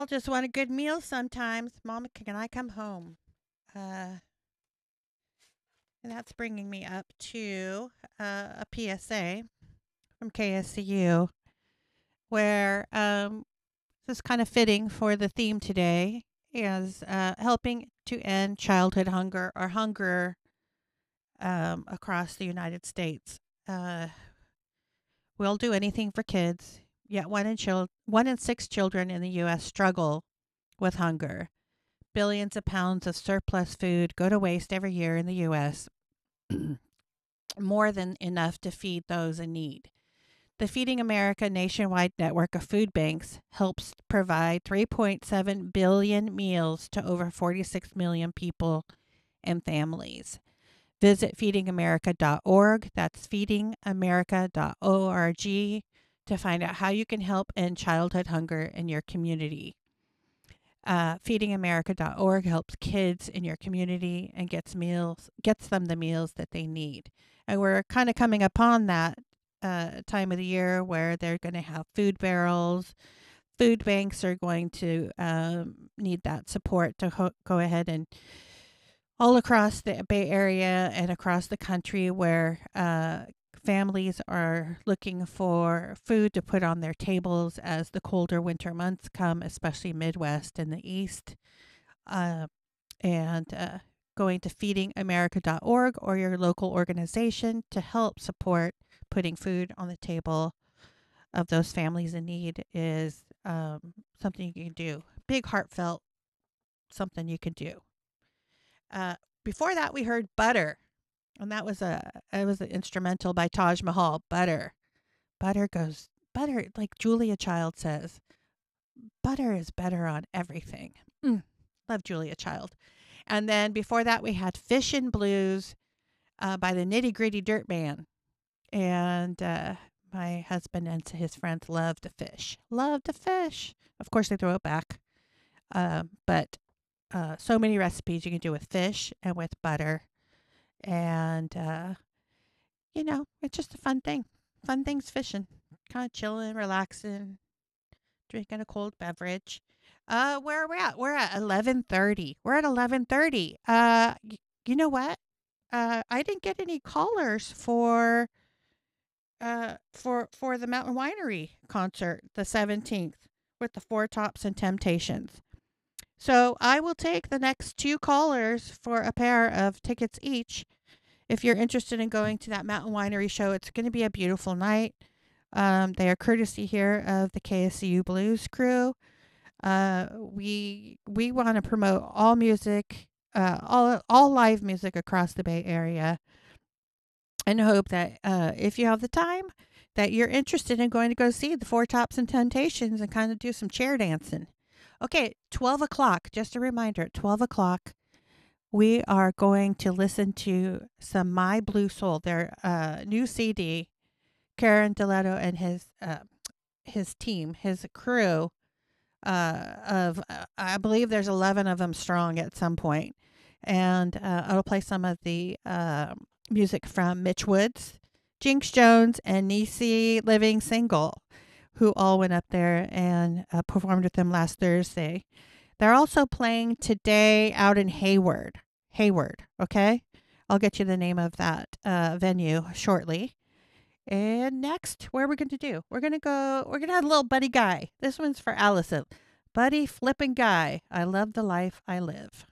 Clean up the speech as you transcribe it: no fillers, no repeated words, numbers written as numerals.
I'll just want a good meal sometimes. Mom, can I come home? Uh, and that's bringing me up to a PSA from KSCU where this is kind of fitting for the theme today is helping to end childhood hunger or hunger across the United States. Uh, we'll do anything for kids, yet 1 in 6 children in the U.S. struggle with hunger. Billions of pounds of surplus food go to waste every year in the U.S., more than enough to feed those in need. The Feeding America nationwide network of food banks helps provide 3.7 billion meals to over 46 million people and families. Visit feedingamerica.org. That's feedingamerica.org to find out how you can help end childhood hunger in your community. Feedingamerica.org helps kids in your community and gets them the meals that they need. And we're kind of coming upon that time of the year where they're going to have food barrels. Food banks are going to need that support to go ahead and all across the Bay Area and across the country where families are looking for food to put on their tables as the colder winter months come, especially Midwest and the East. Uh, and Going to feedingamerica.org or your local organization to help support putting food on the table of those families in need is something you can do. Big, heartfelt, something you can do. Uh, Before that, we heard Butter, and it was an instrumental by Taj Mahal. Butter, butter, like Julia Child says, butter is better on everything. Love Julia Child. And then before that, we had Fishin' Blues by the Nitty Gritty Dirt Band. And my husband and his friends love to fish. Love to fish. Of course, they throw it back. But so many recipes you can do with fish and with butter. And, it's just a fun thing. Fun things fishing. Kind of chilling, relaxing, drinking a cold beverage. Where are we at? We're at 11:30. We're at 11:30. You know what? I didn't get any callers for the Mountain Winery concert, the 17th, with the Four Tops and Temptations. So I will take the next two callers for a pair of tickets each. If you're interested in going to that Mountain Winery show, it's going to be a beautiful night. They are courtesy here of the KSCU Blues crew. We want to promote all music, all live music across the Bay Area, and hope that if you have the time, that you're interested in going to go see the Four Tops and Temptations and kind of do some chair dancing. Okay, 12 o'clock. Just a reminder, at 12 o'clock, we are going to listen to some My Blue Soul, their new CD. Karen Deletto and his team, his crew of I believe there's 11 of them strong at some point, and I'll play some of the music from Mitch Woods, Jinx Jones, and Nisi Living Single, who all went up there and performed with them last Thursday. They're also playing today out in Hayward. Hayward, okay? I'll get you the name of that venue shortly. And next, what are we going to do? We're going to have a little Buddy Guy. This one's for Allison. Buddy Flippin' Guy. I love the life I live.